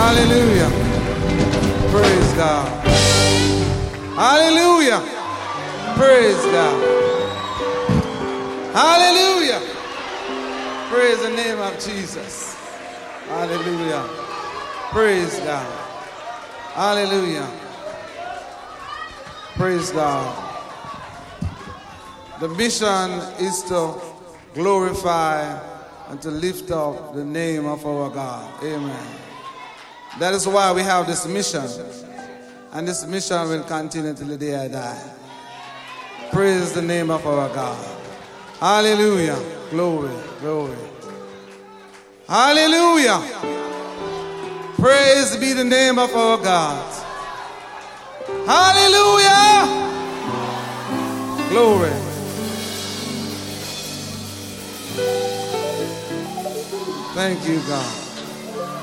Hallelujah. Praise God. Hallelujah. Praise God. Hallelujah. Praise the name of Jesus. Hallelujah. Praise God. Hallelujah. Praise God. The mission is to glorify and to lift up the name of our God. Amen. That is why we have this mission. And this mission will continue until the day I die. Praise the name of our God. Hallelujah. Glory, glory. Hallelujah. Praise be the name of our God. Hallelujah. Glory. Thank you, God.